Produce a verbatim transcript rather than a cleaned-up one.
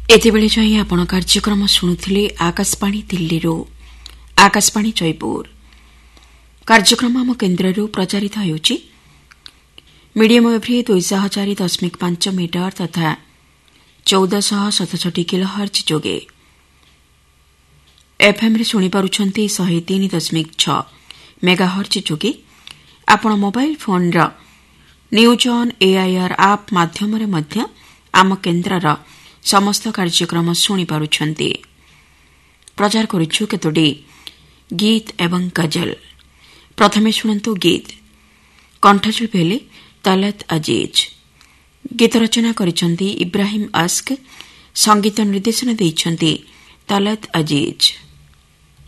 ଏତେବେଳେ ଯାଇ ଆପଣ କାର୍ଯ୍ୟକ୍ରମ ଶୁଣୁଥିଲେ ଆକାଶବାଣୀ ଦିଲ୍ଲୀରୁ। ଆକାଶବାଣୀ ଜୟପୁର କାର୍ଯ୍ୟକ୍ରମ ଆମ କେନ୍ଦ୍ରରୁ ପ୍ରଚାରିତ ହେଉଛି। ମିଡିୟମ ୱେଭ୍ରେ ଦୁଇଶହ ଚାରି ଦଶମିକ ପାଞ୍ଚ ମିଟର ତଥା ଚଉଦଶହ ସତଷଠି କିଲୋହର୍ଜ ଯୋଗେ ଏଫ୍ଏମ୍ରେ ଶୁଣିପାରୁଛନ୍ତି ଶହେ ତିନି ଦଶମିକ ଛଅ ମେଗାହର୍ଜ ଯୋଗେ। ଆପଣ ମୋବାଇଲ ଫୋନ୍ର ନ୍ୟୁଜ୍ ଅନ୍ ଏଆଇଆର୍ ଆପ୍ ମାଧ୍ୟମରେ ମଧ୍ୟ ଆମ କେନ୍ଦ୍ରର ସମସ୍ତ କାର୍ଯ୍ୟକ୍ରମ ଶୁଣିପାରୁଛନ୍ତି। ପ୍ରଚାର କରୁଛୁ କେତୋଟି ଗୀତ ଏବଂ ଗଜଲ। ପ୍ରଥମେ ଶୁଣନ୍ତୁ ଗୀତ। କଣ୍ଠଶିଳ୍ପୀ ହେଲେ ତଲତ ଅଜିଜ। ଗୀତ ରଚନା କରିଛନ୍ତି ଇବ୍ରାହିମ୍ ଅସ୍କ। ସଙ୍ଗୀତ ନିର୍ଦ୍ଦେଶନା ଦେଇଛନ୍ତି ତଲତ ଅଜିଜ।